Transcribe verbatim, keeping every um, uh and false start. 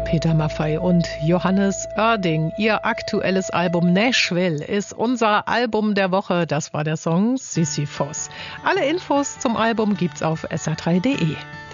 Peter Maffay und Johannes Oerding. Ihr aktuelles Album Nashville ist unser Album der Woche. Das war der Song Sisyphos. Alle Infos zum Album gibt's auf s r drei punkt d e.